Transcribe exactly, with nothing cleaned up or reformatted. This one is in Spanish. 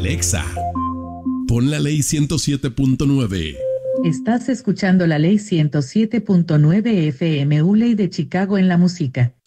Alexa, pon la ley ciento siete punto nueve. Estás escuchando la ley ciento siete punto nueve F M U Ley de Chicago en la música.